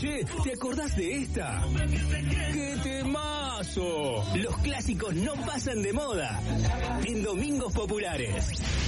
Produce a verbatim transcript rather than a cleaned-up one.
Che, ¿te acordás de esta? ¡Qué temazo! Los clásicos no pasan de moda. En Domingos Populares.